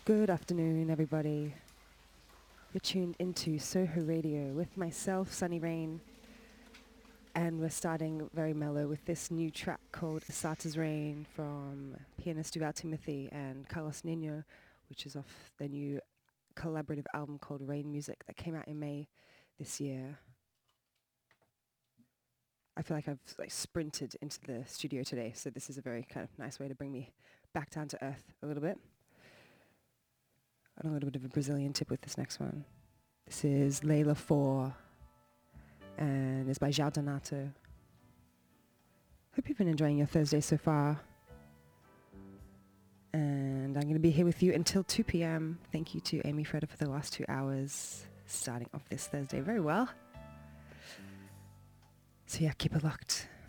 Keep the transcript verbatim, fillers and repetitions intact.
Good afternoon, everybody. You're tuned into Soho Radio with myself, Sunny Rain, and we're starting very mellow with this new track called Asata's Rain from pianist Duval Timothy and Carlos Nino, which is off their new collaborative album called Rain Music that came out in May this year. I feel like I've like sprinted into the studio today, so this is a very kind of nice way to bring me back down to earth a little bit. And a little bit of a Brazilian tip with this next one. This is Layla four, and it's by João Donato. Hope you've been enjoying your Thursday so far. And I'm going to be here with you until two p.m. Thank you to Amy Freda for the last two hours, starting off this Thursday very well. So yeah, keep it locked.